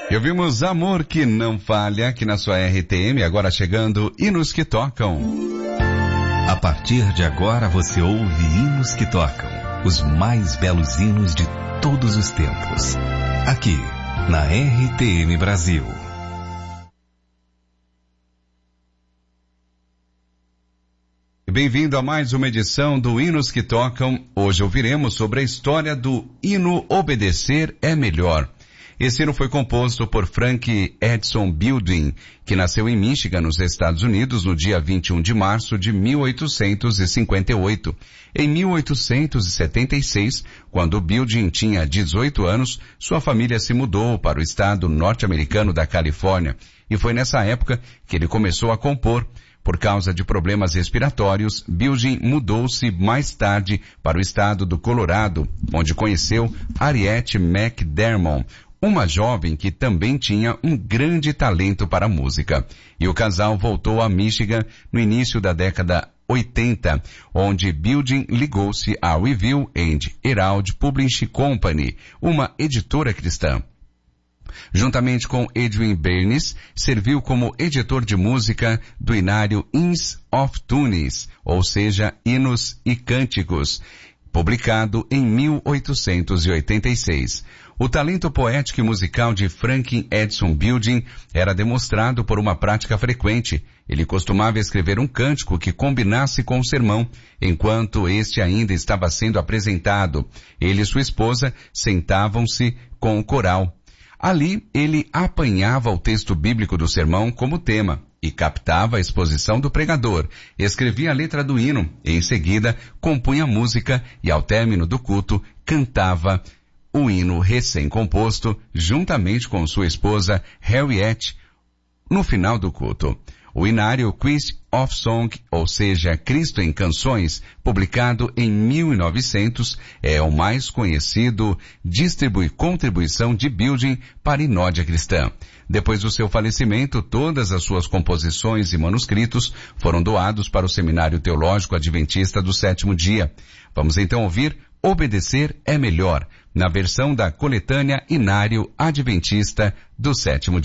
E ouvimos Amor que Não Falha, aqui na sua RTM, agora chegando Hinos que Tocam. A partir de agora você ouve Hinos que Tocam, os mais belos hinos de todos os tempos. Aqui, na RTM Brasil. Bem-vindo a mais uma edição do Hinos que Tocam. Hoje ouviremos sobre a história do hino Obedecer é Melhor. Esse hino foi composto por Frank Edson Bildwin, que nasceu em Michigan, nos Estados Unidos, no dia 21 de março de 1858. Em 1876, quando Bildwin tinha 18 anos, sua família se mudou para o estado norte-americano da Califórnia, e foi nessa época que ele começou a compor. Por causa de problemas respiratórios, Bildwin mudou-se mais tarde para o estado do Colorado, onde conheceu Harriet McDermott, uma jovem que também tinha um grande talento para a música. E o casal voltou a Michigan no início da década 80, onde Bildwin ligou-se à Review and Herald Publishing Company, uma editora cristã. Juntamente com Edwin Bernays, serviu como editor de música do hinário Hymns of Tunes, ou seja, Hinos e Cânticos, publicado em 1886. O talento poético e musical de Frank Edson Bildwin era demonstrado por uma prática frequente. Ele costumava escrever um cântico que combinasse com o sermão, enquanto este ainda estava sendo apresentado. Ele e sua esposa sentavam-se com o coral. Ali, ele apanhava o texto bíblico do sermão como tema e captava a exposição do pregador, escrevia a letra do hino e, em seguida, compunha a música e, ao término do culto, cantava o hino recém-composto juntamente com sua esposa Harriet no final do culto. O hinário Christ of Song, ou seja, Cristo em Canções, publicado em 1900, é o mais conhecido contribuição de Bildwin para a Inódia cristã. Depois do seu falecimento, todas as suas composições e manuscritos foram doados para o Seminário Teológico Adventista do Sétimo Dia. Vamos então ouvir Obedecer é Melhor, na versão da coletânea Hinário Adventista do Sétimo Dia.